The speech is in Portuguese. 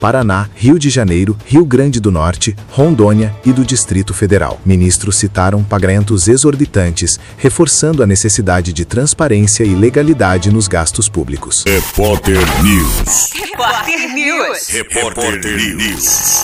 Paraná, Rio de Janeiro, Rio Grande do Norte, Rondônia e do Distrito Federal. Ministros citaram pagamentos exorbitantes, reforçando a necessidade de transparência e legalidade nos gastos públicos. Repórter News. Repórter News. Repórter News.